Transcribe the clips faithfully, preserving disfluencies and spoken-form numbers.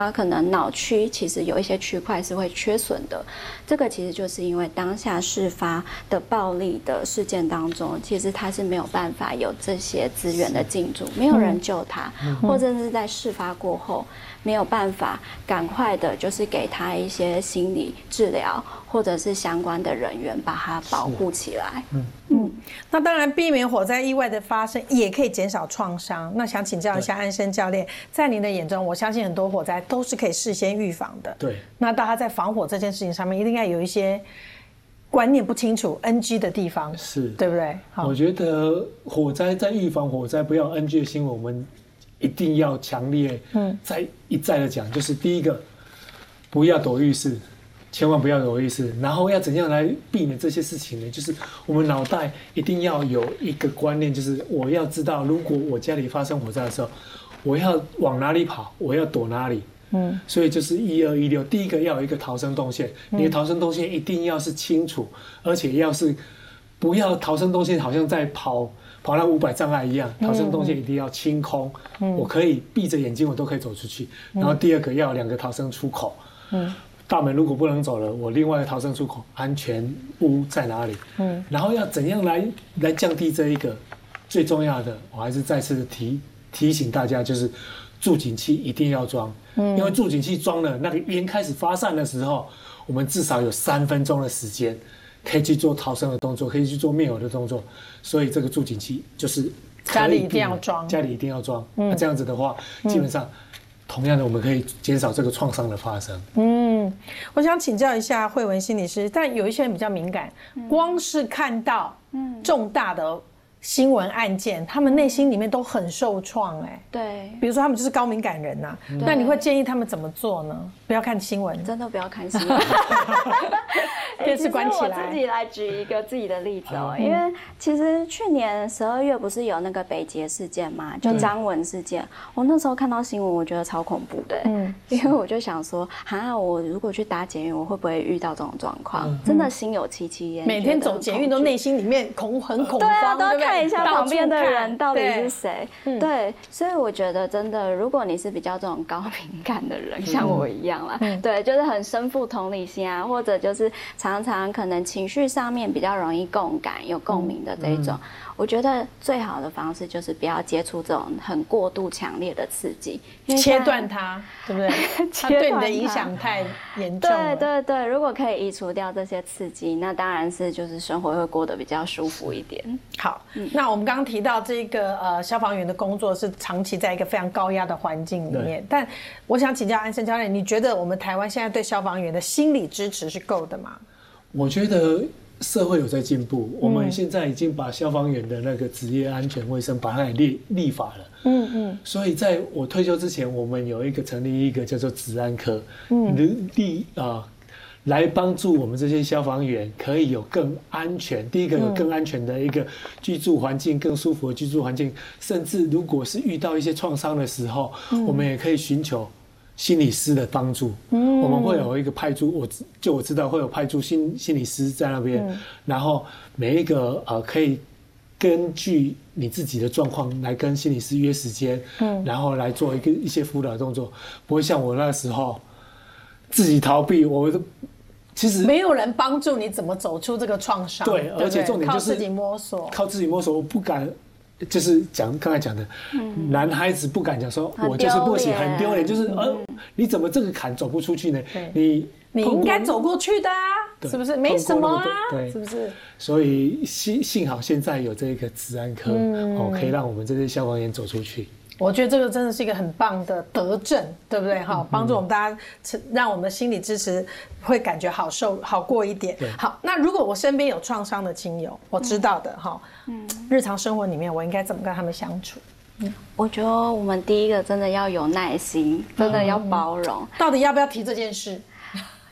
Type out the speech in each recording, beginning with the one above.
它可能脑区其实有一些区块是会缺损的，这个其实就是因为当下事发的暴力的事件当中，其实它是没有办法有这些资源的进驻，没有人救他，嗯、或者是在事发过后没有办法赶快的，就是给他一些心理治疗，或者是相关的人员把他保护起来。嗯嗯，那当然避免火灾意外的发生，也可以减少创伤。那想请教一下安生教练，在您的眼中，我相信很多火灾都是可以事先预防的。 对， 那大家在防火这件事情上面，一定要有一些观念不清楚 N G 的地方， 是对不对？ 我觉得火灾在预防火灾不要 N G 的新闻，我们一定要强烈再一再的讲，就是第一个，不要躲浴室。千万不要有意识，然后要怎样来避免这些事情呢？就是我们脑袋一定要有一个观念，就是我要知道，如果我家里发生火灾的时候，我要往哪里跑，我要躲哪里。嗯，所以就是一二一六，第一个要有一个逃生动线，你的逃生动线一定要是清楚，而且要是不要逃生动线好像在跑跑那五百障碍一样，逃生动线一定要清空，嗯、我可以闭着眼睛我都可以走出去。然后第二个要有两个逃生出口。嗯。大门如果不能走了，我另外的逃生出口安全屋在哪里？嗯，然后要怎样来来降低这一个最重要的，我还是再次提提醒大家，就是助警器一定要装，嗯，因为助警器装了，那个烟开始发散的时候，我们至少有三分钟的时间可以去做逃生的动作，可以去做灭火的动作，所以这个助警器就是家里一定要装， 家里一定要装，嗯，那这样子的话，基本上。同样的，我们可以减少这个创伤的发生。 嗯，我想请教一下慧文心理师，但有一些人比较敏感，嗯、光是看到重大的新闻案件，他们内心里面都很受创，哎， 对， 比如说他们就是高敏感人呐、啊，那你会建议他们怎么做呢？不要看新闻， 真的不要看新闻， 电视关起来。 我自己来举一个自己的例子哦，因为其实去年十二月不是有那个北捷事件嘛，就张文事件，我那时候看到新闻，我觉得超恐怖的，嗯，因为我就想说，哈，我如果去搭捷运，我会不会遇到这种状况？真的心有戚戚焉， 每天走捷运都内心里面恐很恐慌， 对啊，都要看一下旁边的人到底是谁，对，所以我觉得真的，如果你是比较这种高敏感的人，像我一样啦，对，就是很身负同理心啊，或者就是常常可能情绪上面比较容易共感、有共鸣的这一种，我觉得最好的方式就是不要接触这种很过度强烈的刺激， 切断它，对不对？它对你的影响太严重了。 对对对，如果可以移除掉这些刺激，那当然是就是生活会过得比较舒服一点。 好，嗯、那我们刚刚提到这个呃消防员的工作是长期在一个非常高压的环境里面，但我想请教安生教练，你觉得我们台湾现在对消防员的心理支持是够的吗？ 我觉得社会有在进步，我们现在已经把消防员的那个职业安全卫生把它立立法了。嗯嗯，所以在我退休之前，我们有一个成立一个叫做职安科，嗯，立啊。来帮助我们这些消防员可以有更安全，第一个有更安全的一个居住环境，更舒服的居住环境，甚至如果是遇到一些创伤的时候，我们也可以寻求心理师的帮助。我们会有一个派驻，我就我知道会有派驻心心理师在那边，然后每一个呃可以根据你自己的状况来跟心理师约时间，然后来做一个一些辅导动作，不会像我那时候自己逃避，我都。其实没有人帮助你怎么走出这个创伤， 对，而且重点就是靠自己摸索， 靠自己摸索。我不敢，就是讲刚才讲的，嗯、男孩子不敢讲说，我就是不行，很丢脸，就是呃，你怎么这个坎走不出去呢？你你应该走过去的啊，是不是？没什么啊， 对， 是不是？ 所以幸幸好现在有这个职安科，嗯、哦，可以让我们这些消防员走出去。 我觉得这个真的是一个很棒的德政，对不对？哈，帮助我们大家，让我们的心理支持会感觉好受好过一点。好，那如果我身边有创伤的亲友，我知道的哈，嗯，日常生活里面我应该怎么跟他们相处？ 嗯，我觉得我们第一个真的要有耐心，真的要包容。 到底要不要提这件事？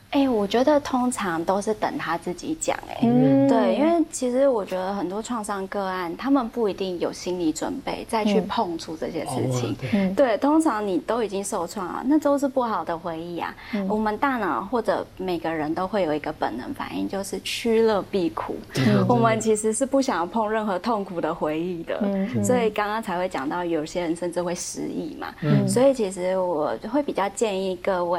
哎、欸，我觉得通常都是等他自己讲，哎， 嗯， 对，因为其实我觉得很多创伤个案，他们不一定有心理准备再去碰触这些事情， 嗯、 对, 对，通常你都已经受创了，那都是不好的回忆啊。嗯、我们大脑或者每个人都会有一个本能反应，就是趋乐避苦。嗯、我们其实是不想要碰任何痛苦的回忆的，嗯、所以刚刚才会讲到有些人甚至会失忆嘛。嗯、所以其实我会比较建议各位。